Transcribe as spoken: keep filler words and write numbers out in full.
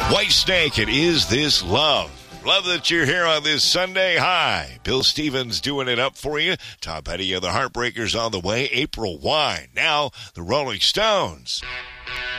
Whitesnake, it is this love. Love that you're here on this Sunday. Hi, Bill Stevens doing it up for you. Tom Petty of the Heartbreakers on the way. April Wine. Now, the Rolling Stones.